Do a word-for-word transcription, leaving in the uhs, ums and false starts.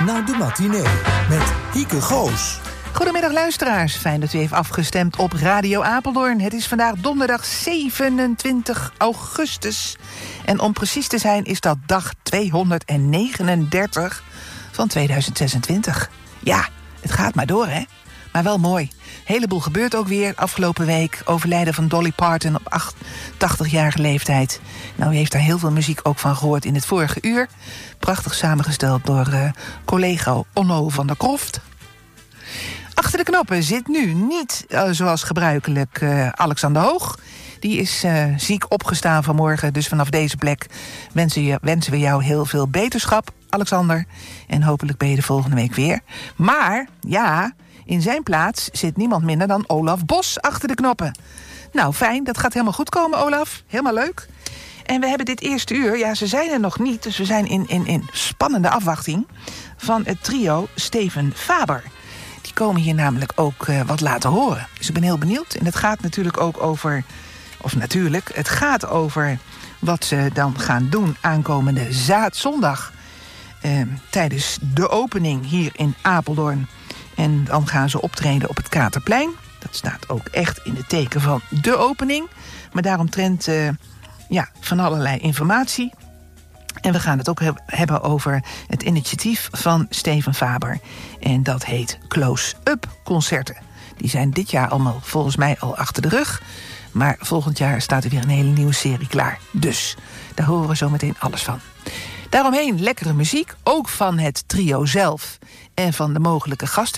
Naar de matinee met Hieke Goos. Goedemiddag luisteraars, fijn dat u heeft afgestemd op Radio Apeldoorn. Het is vandaag donderdag zevenentwintig augustus. En om precies te zijn is dat dag tweehonderdnegenendertig van tweeduizend zesentwintig. Ja, het gaat maar door, hè? Maar wel mooi. Een heleboel gebeurt ook weer. Afgelopen week overlijden van Dolly Parton op achtentachtigjarige leeftijd. Nou, u heeft daar heel veel muziek ook van gehoord in het vorige uur. Prachtig samengesteld door uh, collega Onno van der Kroft. Achter de knoppen zit nu niet, uh, zoals gebruikelijk, uh, Alexander Hoog. Die is uh, ziek opgestaan vanmorgen. Dus vanaf deze plek wensen, je, wensen we jou heel veel beterschap, Alexander. En hopelijk ben je de volgende week weer. Maar, ja, in zijn plaats zit niemand minder dan Olaf Bos achter de knoppen. Nou, fijn, dat gaat helemaal goed komen, Olaf. Helemaal leuk. En we hebben dit eerste uur, ja, ze zijn er nog niet, dus we zijn in, in, in spannende afwachting van het trio Steven Faber. Die komen hier namelijk ook uh, wat laten horen. Dus ik ben heel benieuwd. En het gaat natuurlijk ook over, of natuurlijk, het gaat over wat ze dan gaan doen aankomende zaad zondag. Uh, tijdens de opening hier in Apeldoorn. En dan gaan ze optreden op het Katerplein. Dat staat ook echt in het teken van de opening. Maar daaromtrent uh, ja, van allerlei informatie. En we gaan het ook heb- hebben over het initiatief van Steven Faber. En dat heet Close-Up Concerten. Die zijn dit jaar allemaal volgens mij al achter de rug. Maar volgend jaar staat er weer een hele nieuwe serie klaar. Dus daar horen we zo meteen alles van. Daaromheen lekkere muziek, ook van het trio zelf en van de mogelijke gasten.